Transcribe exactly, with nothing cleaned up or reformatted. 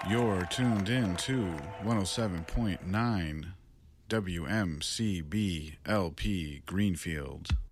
You're tuned in to one oh seven point nine W M C B L P Greenfield.